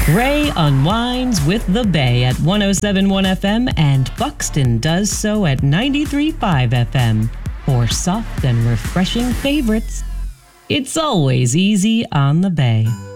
Ray unwinds with the Bay at 107.1 FM and Buxton does so at 93.5 FM. For soft and refreshing favorites, it's always easy on the Bay.